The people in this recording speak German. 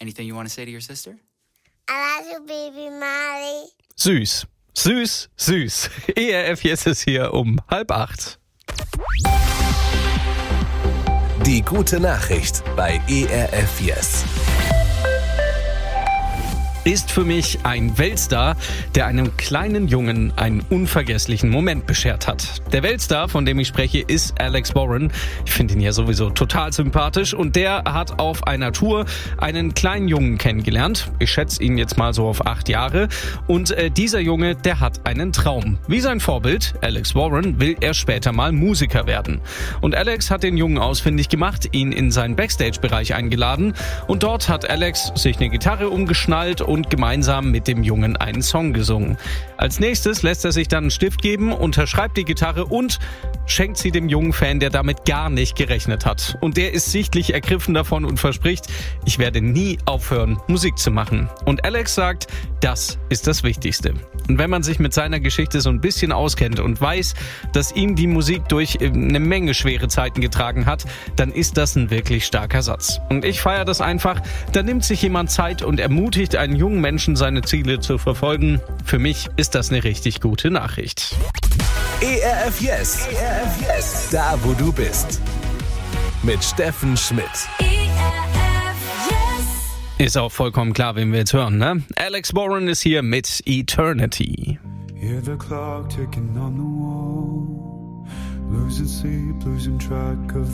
anything you want to say to your sister? I love you, baby Mali. Süß. Süß, süß. ERF Yes ist hier um 7:30. Die gute Nachricht bei ERF Yes. Ist für mich ein Weltstar, der einem kleinen Jungen einen unvergesslichen Moment beschert hat. Der Weltstar, von dem ich spreche, ist Alex Warren. Ich finde ihn ja sowieso total sympathisch und der hat auf einer Tour einen kleinen Jungen kennengelernt. Ich schätze ihn jetzt mal so auf 8 Jahre. Und dieser Junge, der hat einen Traum. Wie sein Vorbild, Alex Warren, will er später mal Musiker werden. Und Alex hat den Jungen ausfindig gemacht, ihn in seinen Backstage-Bereich eingeladen und dort hat Alex sich eine Gitarre umgeschnallt und gemeinsam mit dem Jungen einen Song gesungen. Als nächstes lässt er sich dann einen Stift geben, unterschreibt die Gitarre und schenkt sie dem jungen Fan, der damit gar nicht gerechnet hat. Und der ist sichtlich ergriffen davon und verspricht, ich werde nie aufhören, Musik zu machen. Und Alex sagt, das ist das Wichtigste. Und wenn man sich mit seiner Geschichte so ein bisschen auskennt und weiß, dass ihm die Musik durch eine Menge schwere Zeiten getragen hat, dann ist das ein wirklich starker Satz. Und ich feiere das einfach, da nimmt sich jemand Zeit und ermutigt einen jungen Menschen, seine Ziele zu verfolgen. Für mich ist das eine richtig gute Nachricht. ERF Yes. ERF Yes. Da, wo du bist. Mit Steffen Schmidt. Ist auch vollkommen klar, wen wir jetzt hören, ne? Alex Warren ist hier mit Eternity. Hear the clock ticking on the wall, losing sleep, losing track of